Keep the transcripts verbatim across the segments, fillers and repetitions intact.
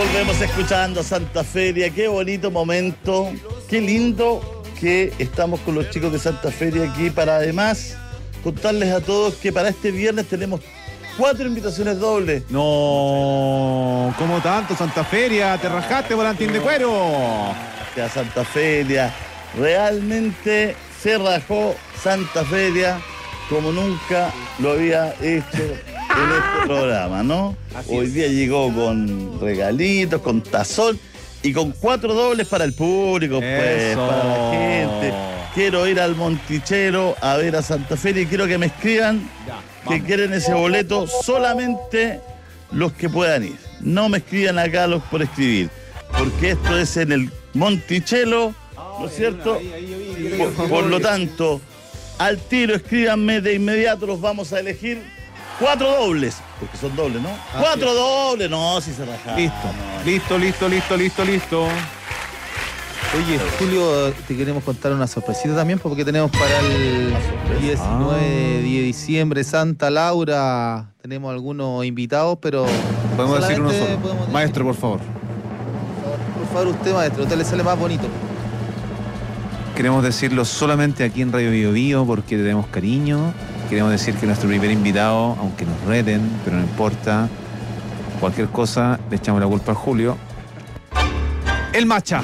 Volvemos escuchando Santa Feria. Qué bonito momento. Qué lindo que estamos con los chicos de Santa Feria aquí para además contarles a todos que para este viernes tenemos cuatro invitaciones dobles. No, ¿cómo tanto? Santa Feria, te rajaste, volantín de cuero. A Santa Feria, realmente se rajó Santa Feria como nunca lo había hecho en este programa, ¿no? Así Hoy es. Día llegó con regalitos, con tazón y con cuatro dobles para el público, pues, Eso. para la gente. Quiero ir al Monticello a ver a Santa Feria y quiero que me escriban ya, que quieren ese boleto solamente los que puedan ir. No me escriban acá los por escribir, porque esto es en el Monticello, ¿no es cierto? Por, por lo tanto, al tiro escríbanme de inmediato, los vamos a elegir cuatro dobles, porque son dobles, ¿no? Ah, cuatro sí. dobles, no, si se rajaron. Listo, no. listo, listo, listo, listo, listo. Oye, Julio, te queremos contar una sorpresita también, porque tenemos para el diecinueve de diciembre Santa Laura, tenemos algunos invitados, pero... Podemos decir uno solo. Podemos decir. Maestro, por favor. Por favor, usted, maestro, a usted le sale más bonito. Queremos decirlo solamente aquí en Radio Bio Bio porque tenemos cariño. Queremos decir que nuestro primer invitado, aunque nos reten, pero no importa, cualquier cosa, le echamos la culpa a Julio. El Macha.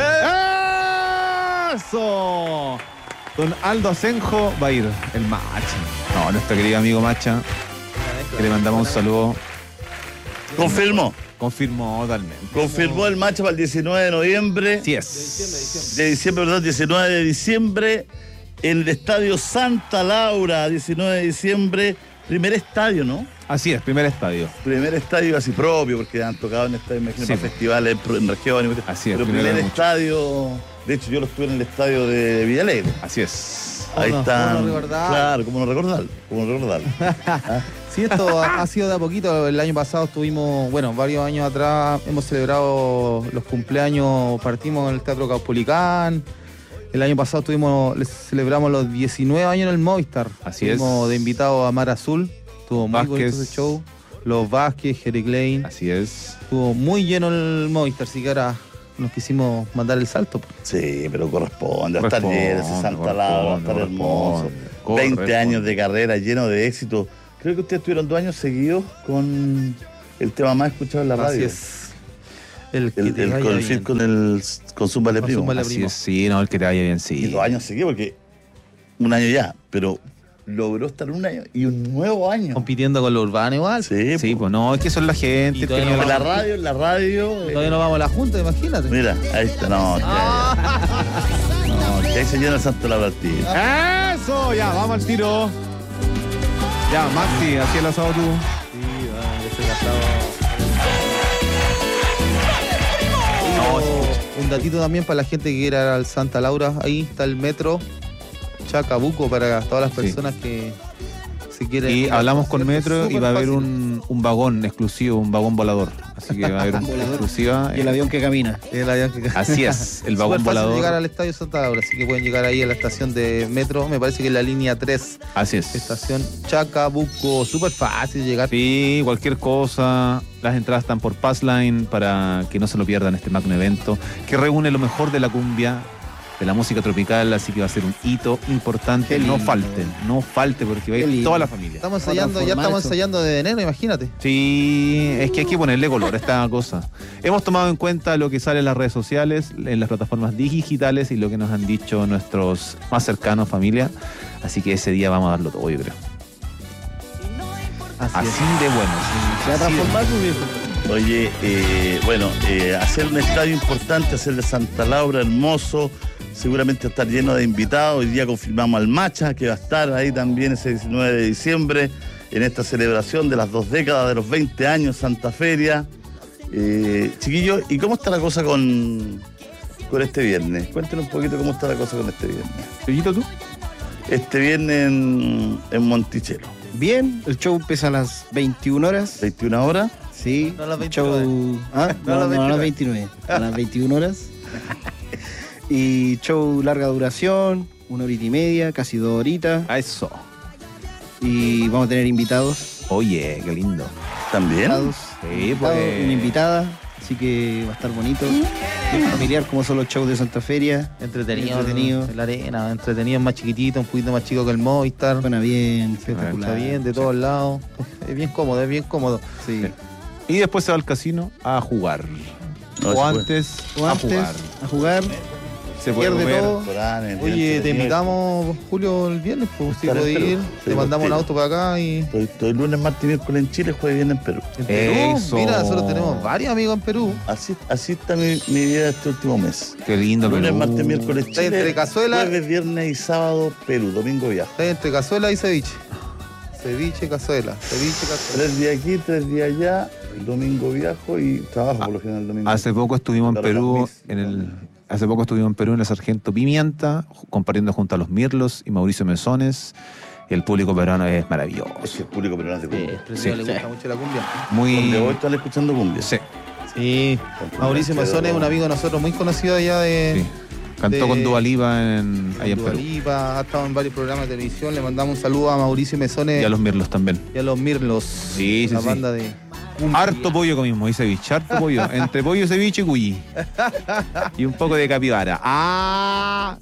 ¡Eso! Don Aldo Asenjo va a ir. El Macha. No, nuestro querido amigo Macha, que le mandamos un saludo. Confirmó. Confirmó totalmente. Confirmó el Macha para el diecinueve de noviembre. Sí es. De diciembre, perdón, diecinueve de diciembre. En el estadio Santa Laura, diecinueve de diciembre. Primer estadio, ¿no? Así es, primer estadio. Primer estadio así propio, porque han tocado en estadios, me imagino, sí, para festivales en regiones. Así es. Pero primer estadio, de hecho yo lo estuve en el estadio de Villalegre. Así es. Ahí no, están. ¿Cómo no recordar? Claro, cómo no recordarlo. Cómo no recordarlo. ¿Ah? Sí, esto ha sido de a poquito. El año pasado estuvimos, bueno, varios años atrás hemos celebrado los cumpleaños, partimos en el Teatro Caupolicán. El año pasado tuvimos, celebramos los diecinueve años en el Movistar. Así Tuvimos es. de invitado a Mar Azul. Estuvo muy bonito ese show. Los Vázquez, Jerry Klein. Así es. Estuvo muy lleno el Movistar, así que ahora nos quisimos mandar el salto. Sí, pero corresponde, va a estar lleno ese Santa Laura, va a estar hermoso. Corresponde. veinte años de carrera, lleno de éxito. Creo que ustedes tuvieron dos años seguidos con el tema más escuchado en la radio. Así es. El, que el, te el vaya con, bien. con el con Zúmbale Primo. Zúmbale Así Primo. es, sí, no, el que te vaya bien, sí. Y dos años seguidos, porque un año ya, pero logró estar un año y un nuevo año. Compitiendo con lo urbano igual. Sí, Sí, pues no, es que son la gente. Y que todavía no- en la radio, en la radio. Todavía no vamos a la junta, imagínate. Mira, ahí está, no, ya, ya. No, que ahí se llena el Santo Laura al tiro. ¡Eso! Ya, vamos al tiro. Ya, Maxi, así el asado tú. Sí, va, ese gastado. Un datito también para la gente que quiera ir al Santa Laura. Ahí está el metro Chacabuco para todas las personas sí. que se quieren. Y hablamos con Metro y va a haber fácil. un, un vagón exclusivo, un vagón volador. Así que va a haber una exclusiva. Y el avión que camina. El avión que... Así es, el vagón Súper fácil volador. llegar al Estadio Santa Laura, así que pueden llegar ahí a la estación de metro. Me parece que es la línea tres. Así es. Estación Chacabuco. Súper fácil llegar. Sí, cualquier cosa. Las entradas están por Passline para que no se lo pierdan este magno evento que reúne lo mejor de la cumbia, de la música tropical, así que va a ser un hito importante. No falten, no falte porque va a ir toda la familia. Estamos ensayando, ya estamos eso. ensayando de enero, imagínate. Sí, es que hay que ponerle color a esta cosa. Hemos tomado en cuenta lo que sale en las redes sociales, en las plataformas digitales y lo que nos han dicho nuestros más cercanos, familia. Así que ese día vamos a darlo todo, yo creo. Así, Así es. de bueno. Se va a transformar su viejo. Oye, eh, bueno, eh, hacer un estadio importante, hacer de Santa Laura hermoso, seguramente estar lleno de invitados. Hoy día confirmamos al Macha, que va a estar ahí también ese diecinueve de diciembre, en esta celebración de las dos décadas de los veinte años, Santa Feria. Eh, chiquillos, ¿y cómo está la cosa con, con este viernes? Cuéntenos un poquito cómo está la cosa con este viernes. ¿Pellito tú? Este viernes en, en Monticello, Bien, el show empieza a las veintiuna horas. veintiuna horas. Sí, No a las el show. ¿Ah? No a las No, no, a las veintinueve. veintinueve. A las veintiuna horas. Y show larga duración, una horita y media, casi dos horitas. A eso. Y vamos a tener invitados. Oye, qué lindo. ¿También? invitados, Sí, invitado, pues. una invitada. así que va a estar bonito, bien familiar como son los shows de Santa Feria. Entretenido, Entretenido. en la arena, entretenido, más chiquitito, un poquito más chico que el Movistar. Suena bien, Está espectacular. bien, de todos lados. Es bien cómodo, es bien cómodo. Sí. Y después se va al casino a jugar. No, o se puede. antes, O a antes, jugar. a jugar. Se puede pierde comer. todo. Restaurantes, Oye, bien te entretenido. invitamos, Julio, el viernes, pues si Estar en podés Perú. ir. Sí, Te mandamos un contigo. auto para acá y. Estoy, estoy lunes, martes y miércoles en Chile, jueves viernes en Perú. En Perú. Eso. Mira, nosotros tenemos varios amigos en Perú. Así, así está mi, mi vida este último mes. Qué lindo, Lunes, Perú. martes, miércoles Está Chile, entre Cazuela- jueves, viernes y sábado Perú, domingo viajo. Está entre cazuela y ceviche. Ceviche, cazuela. Ceviche, cazuela. Tres días aquí, tres días allá, domingo viajo y trabajo por lo general el domingo. Hace poco estuvimos en Claro, Perú, las mis- en el, hace poco estuvimos en Perú en el Sargento Pimienta, ju- compartiendo junto a los Mirlos y Mauricio Mesones. Y el público peruano es maravilloso. Es que el público peruano es de Sí, cumbia. este señor le gusta mucho la cumbia. Muy. Donde voy están escuchando cumbia. Sí, Sí. Mauricio Mesones es un amigo de nosotros muy conocido allá de. sí. Cantó de- con Dua Lipa en, allá en Dua Perú. Lipa, ha estado en varios programas de televisión. Le mandamos un saludo a Mauricio Mesones Y a los Mirlos también. y a los Mirlos. Sí, sí, la sí. banda de cumbia. Harto pollo comimos, y ceviche, harto pollo. Entre pollo, ceviche y cuyi. Y un poco de capibara. ¡Ah!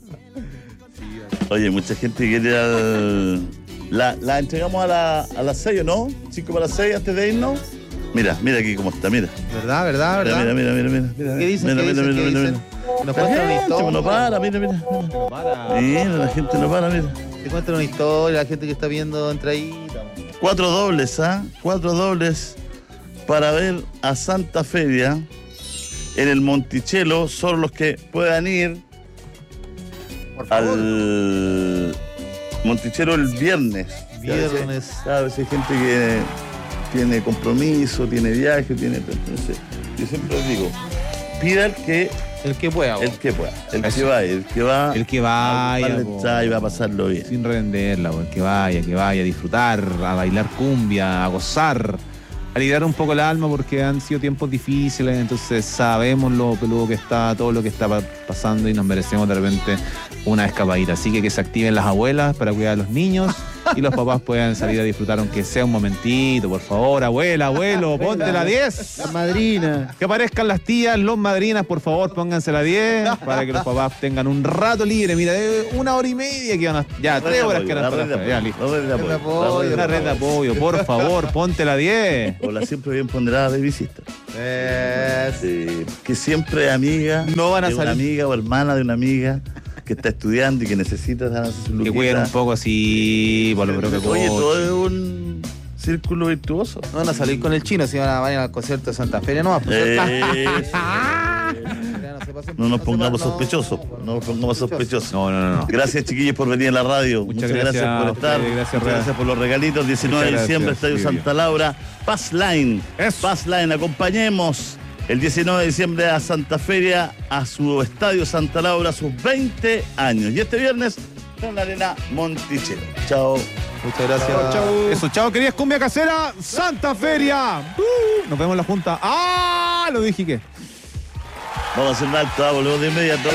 Oye, mucha gente quiere ir al... La, la entregamos a, la, a las seis, ¿o no? Cinco para las seis antes de irnos. Mira, mira aquí cómo está, mira. ¿Verdad, verdad, verdad? Mira, mira, mira, mira, mira. ¿Qué dicen? Mira, ¿Qué mira, dicen? mira, ¿Qué mira, dicen? mira. Nos La cuentan una gente historia. no para, mira, mira. Mira, la gente no para, mira. Te cuentan una historia, la gente que está viendo entradita. Cuatro dobles, ¿ah? Cuatro dobles para ver a Santa Feria en el Monticello. Solo los que puedan ir Por favor. al Monticello el viernes. Viernes. A veces hay gente que tiene compromiso, tiene viaje, tiene... Entonces, yo siempre les digo, pida el que, El que pueda. el que pueda, el Eso. que vaya, el que va... El que vaya, a comprar la po. entrada y va a pasarlo bien. Sin revenderla, po. El que vaya, que vaya a disfrutar, a bailar cumbia, a gozar, a lidiar un poco el alma porque han sido tiempos difíciles, entonces sabemos lo peludo que está, todo lo que está pa- pasando y nos merecemos de repente una escapadita. Así que que se activen las abuelas para cuidar a los niños y los papás puedan salir a disfrutar aunque sea un momentito, por favor, abuela, abuelo, ponte la diez. La madrina. Que aparezcan las tías, los madrinas, por favor, pónganse la diez para que los papás tengan un rato libre. Mira, de una hora y media que van a... Ya, tres horas que van a La red de estar. Ya, apoyo, listo. la red de apoyo, Red de apoyo, la red de Una red de apoyo, por favor, ponte la diez. O la siempre bien ponderada de visita. Es... Sí, que siempre es amiga No van a de una salir. amiga o hermana de una amiga que está estudiando y que necesita ganarse su Que luquita. cuiden un poco así, por lo propio Oye, coche. todo es un círculo virtuoso. No van a salir con el chino si van a ir al concierto de Santa Feria, no. Pues, Eso. no, se pasen- No nos se pongamos pasen- sospechosos. No nos pongamos sospechosos. No, no, no, no. Gracias, chiquillos, por venir a la radio. Muchas Muchas, gracias, gracias por a estar. ustedes, gracias, Muchas Rea. gracias por los regalitos. diecinueve de Muchas diciembre, gracias, Estadio Silvio. Santa Laura. Pass Line. Eso. Pass Line. Acompañemos el diecinueve de diciembre a Santa Feria, a su Estadio Santa Laura, sus veinte años. Y este viernes en la Arena Monticello. Chao. Muchas gracias. Eso, chao, queridas cumbia casera, Santa Feria. Uh, nos vemos en la junta. ¡Ah! Lo dije que. Vamos a hacer un alto, volvemos de inmediato.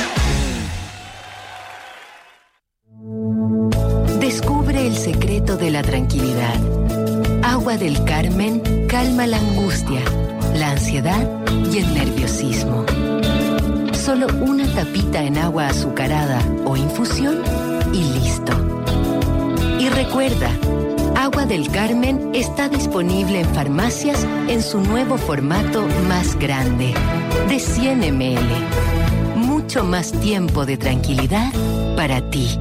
Descubre el secreto de la tranquilidad. Agua del Carmen calma la angustia, la ansiedad y el nerviosismo. Solo una tapita en agua azucarada o infusión y listo. Y recuerda, Agua del Carmen está disponible en farmacias en su nuevo formato más grande, de cien mililitros. Mucho más tiempo de tranquilidad para ti.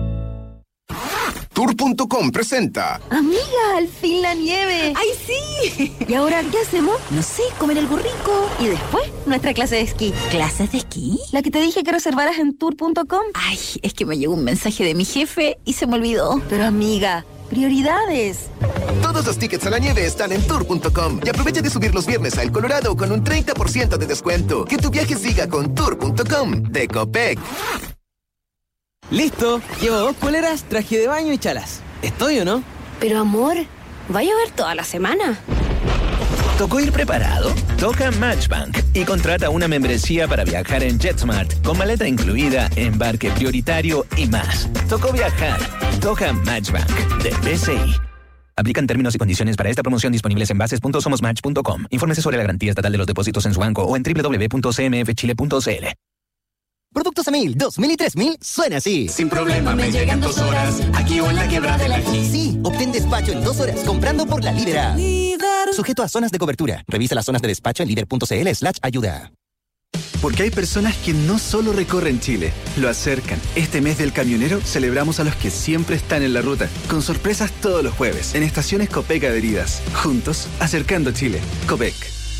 Tour punto com presenta Amiga, al fin la nieve. ¡Ay, sí! ¿Y ahora qué hacemos? No sé, comer algo rico. Y después, nuestra clase de esquí. ¿Clases de esquí? La que te dije que reservaras en tour punto com. Ay, es que me llegó un mensaje de mi jefe y se me olvidó. Pero amiga, prioridades. Todos los tickets a la nieve están en Tour punto com y aprovecha de subir los viernes a El Colorado con un treinta por ciento de descuento. Que tu viaje siga con Tour punto com de Copec. Listo, llevo dos poleras, traje de baño y chalas. ¿Estoy o no? Pero amor, ¿va a llover toda la semana? ¿Tocó ir preparado? Toca Matchbank y contrata una membresía para viajar en JetSmart con maleta incluida, embarque prioritario y más. Tocó viajar. Toca Matchbank de B C I. Aplican términos y condiciones para esta promoción disponibles en bases punto somos match punto com. Infórmese sobre la garantía estatal de los depósitos en su banco o en doble u doble u doble u punto c m f chile punto c l. Productos Emil dos mil y tres mil suena así. Sin problema me llegan dos horas, aquí o en la quebrada del Ají. Sí, obtén despacho en dos horas comprando por la Líder. Líder. Sujeto a zonas de cobertura. Revisa las zonas de despacho en líder punto c l slash ayuda. Porque hay personas que no solo recorren Chile, lo acercan. Este mes del camionero celebramos a los que siempre están en la ruta, con sorpresas todos los jueves, en estaciones Copec adheridas. Juntos, acercando Chile. Copec.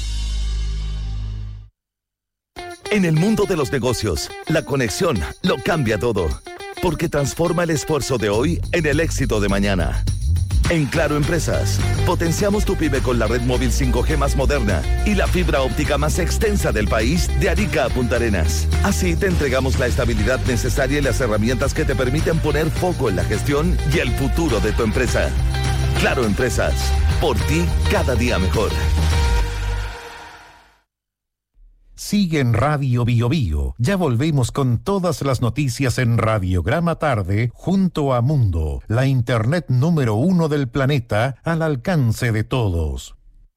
En el mundo de los negocios, la conexión lo cambia todo, porque transforma el esfuerzo de hoy en el éxito de mañana. En Claro Empresas, potenciamos tu pyme con la red móvil cinco G más moderna y la fibra óptica más extensa del país de Arica a Punta Arenas. Así te entregamos la estabilidad necesaria y las herramientas que te permiten poner foco en la gestión y el futuro de tu empresa. Claro Empresas, por ti cada día mejor. Sigue en Radio Bio Bio. Ya volvemos con todas las noticias en Radiograma Tarde junto a Mundo, la internet número uno del planeta al alcance de todos.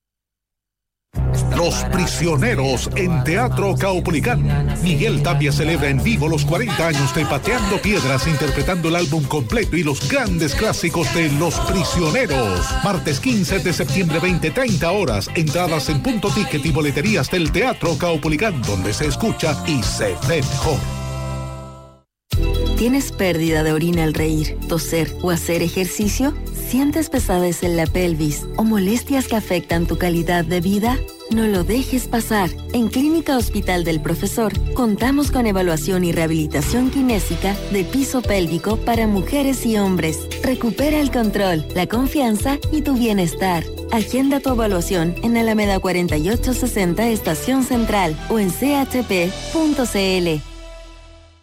Los Prisioneros en Teatro Caupolicán. Miguel Tapia celebra en vivo los cuarenta años de Pateando Piedras, interpretando el álbum completo y los grandes clásicos de Los Prisioneros. Martes quince de septiembre, veinte treinta horas. Entradas en Punto Ticket y boleterías del Teatro Caupolicán, donde se escucha y se ve mejor. ¿Tienes pérdida de orina al reír, toser o hacer ejercicio? ¿Sientes pesadez en la pelvis o molestias que afectan tu calidad de vida? No lo dejes pasar. En Clínica Hospital del Profesor contamos con evaluación y rehabilitación kinésica de piso pélvico para mujeres y hombres. Recupera el control, la confianza y tu bienestar. Agenda tu evaluación en Alameda cuarenta y ocho sesenta Estación Central o en c h p punto c l.